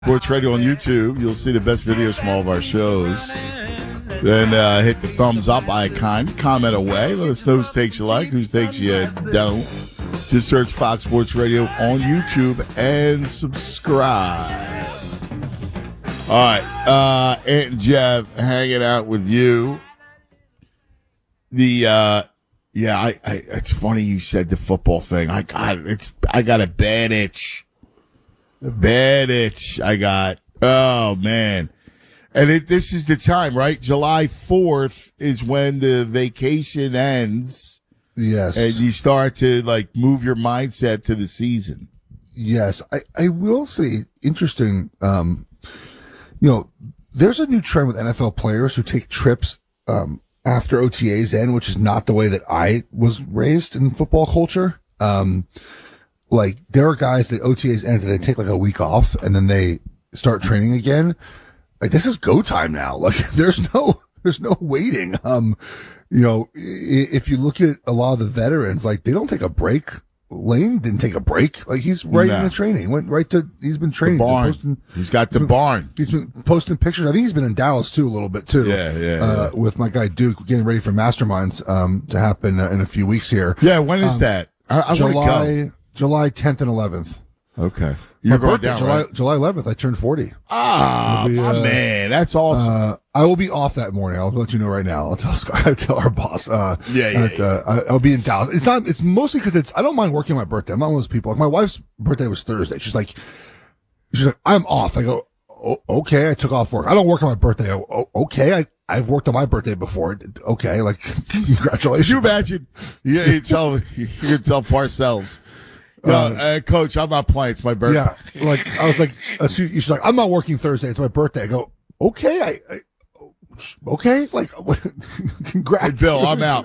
Sports Radio on YouTube. You'll see the best videos from all of our shows. Then hit the thumbs up icon. Comment away. Let us know whose takes you like, whose takes you don't. Just search Fox Sports Radio on YouTube and subscribe. All right. Ant and Jeff hanging out with you. It's funny you said the football thing. I got a bad itch. I got. Oh, man. And this is the time, right? July 4th is when the vacation ends. Yes. And you start to, move your mindset to the season. Yes. I will say, interesting, there's a new trend with NFL players who take trips after OTAs end, which is not the way that I was raised in football culture. There are guys that OTAs ends and they take a week off and then they start training again. This is go time now. There's no waiting. If you look at a lot of the veterans, they don't take a break. Lane didn't take a break. He's right in the training. He's been training. He's got the barn. He's been posting pictures. I think he's been in Dallas too, a little bit too. Yeah. With my guy Duke, getting ready for Masterminds, to happen in a few weeks here. Yeah. When is that? I July 10th and 11th. Okay. You're my birthday, down, right? July 11th, I turned 40. Man, that's awesome. I will be off that morning. I'll let you know right now. I'll tell our boss. I'll be in Dallas. It's mostly because I don't mind working my birthday. I'm not one of those people. My wife's birthday was Thursday. She's like, I'm off. I go, okay. I took off work. I don't work on my birthday. Okay. I've worked on my birthday before. Okay. Congratulations. Can you imagine? You tell Parcells. Coach, I'm not playing. It's my birthday. Yeah, I was like, she's like, I'm not working Thursday. It's my birthday. I go, okay, okay, congrats. Hey, Bill, I'm out.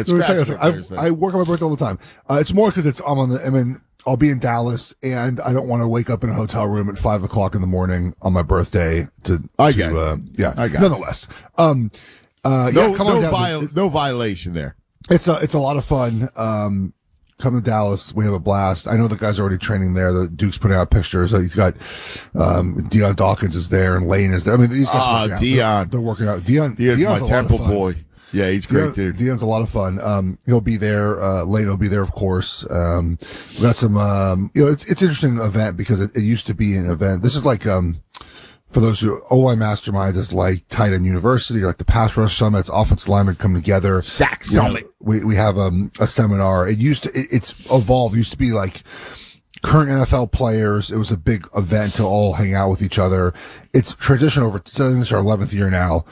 I work on my birthday all the time. It's more because I'll be in Dallas and I don't want to wake up in a hotel room at 5 o'clock in the morning on my birthday nonetheless. Come on down. No violation there. It's a lot of fun. Come to Dallas. We have a blast. I know the guys are already training there. The Duke's putting out pictures. He's got, Deion Dawkins is there and Lane is there. I mean, these guys Deion. They're working out. Deion's my Temple boy. Yeah, he's great, dude. Deion's a lot of fun. He'll be there. Lane will be there, of course. We got some, it's an interesting event because it used to be an event. This is for those who O-line Masterminds is like tight end university, like the pass rush summits, offensive linemen come together. Sack summit. We have a seminar. It's evolved. It used to be current NFL players. It was a big event to all hang out with each other. It's transitioned over. This is our 11th year now.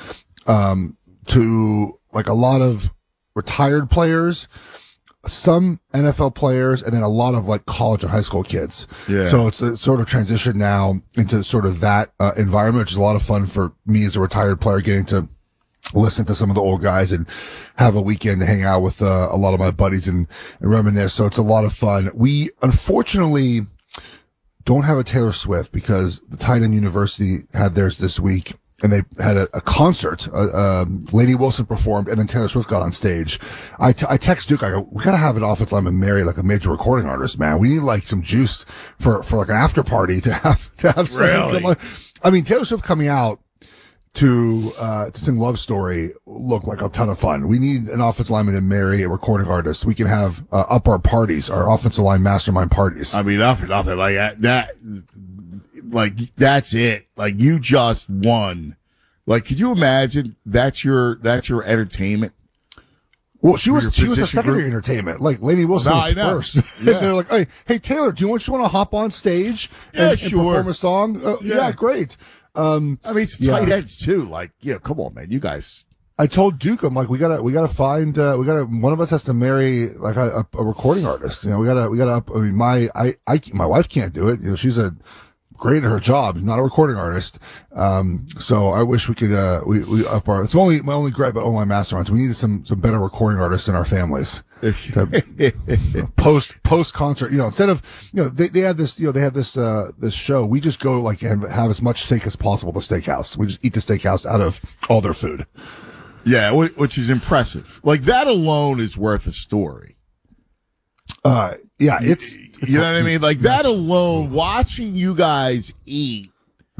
To a lot of retired players, some NFL players, and then a lot of college and high school kids. Yeah. So it's a sort of transition now into sort of that environment, which is a lot of fun for me as a retired player, getting to listen to some of the old guys and have a weekend to hang out with a lot of my buddies and reminisce. So it's a lot of fun. We unfortunately don't have a Taylor Swift because the Tight End University had theirs this week. And they had a concert. Lady Wilson performed, and then Taylor Swift got on stage. I text Duke. I go, we gotta have an offensive lineman marry a major recording artist, man. We need some juice for an after party to have really? Come on. I mean, Taylor Swift coming out to sing Love Story looked like a ton of fun. We need an offensive lineman to marry a recording artist. We can have up our parties, our offensive line mastermind parties. I mean, nothing like that. That's it. You just won. Could you imagine that's your entertainment? Well, she was a secondary entertainment. Lady Wilson was first. Yeah. They're like, hey, Taylor, do you want to hop on stage and perform a song? Yeah, great. It's tight ends too. Come on, man, you guys. I told Duke, I'm like, we gotta find, one of us has to marry a recording artist. We gotta. I mean, my wife can't do it. She's great at her job, not a recording artist. So I wish we could, we up our, it's my only gripe about online masterminds. We need some better recording artists in our families. Post concert, instead of, they have this, they have this show. We just go and have as much steak as possible at the steakhouse. We just eat the steakhouse out of all their food. Yeah. Which is impressive. That alone is worth a story. Yeah, it's you know what I mean? That alone, watching you guys eat